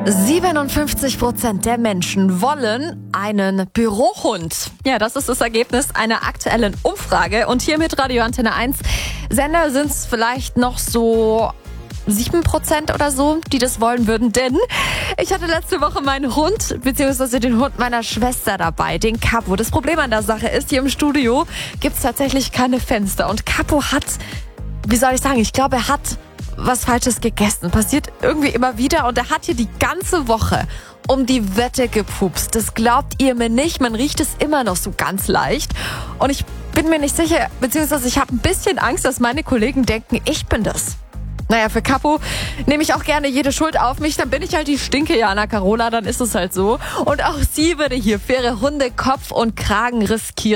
57% der Menschen wollen einen Bürohund. Ja, das ist das Ergebnis einer aktuellen Umfrage. Und hier mit Radio Antenne 1 Sender sind es vielleicht noch so 7% oder so, die das wollen würden. Denn ich hatte letzte Woche meinen Hund, beziehungsweise den Hund meiner Schwester dabei, den Capo. Das Problem an der Sache ist, hier im Studio gibt es tatsächlich keine Fenster. Und Capo hat, ich glaube, er hat was Falsches gegessen. Passiert irgendwie immer wieder. Und er hat hier die ganze Woche um die Wette gepupst. Das glaubt ihr mir nicht. Man riecht es immer noch so ganz leicht. Und ich bin mir nicht sicher, beziehungsweise ich habe ein bisschen Angst, dass meine Kollegen denken, ich bin das. Naja, für Capo nehme ich auch gerne jede Schuld auf mich. Dann bin ich halt die Stinke-Jana Carola, dann ist es halt so. Und auch sie würde hier für ihre Hunde Kopf und Kragen riskieren.